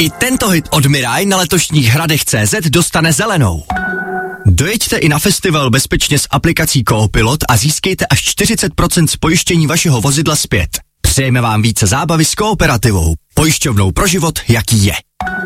I tento hit od Mirai na letošních hradech.cz dostane zelenou. Dojeďte i na festival bezpečně s aplikací Coopilot a získejte až 40% z pojištění vašeho vozidla zpět. Přejeme vám více zábavy s Kooperativou, pojišťovnou pro život, jaký je.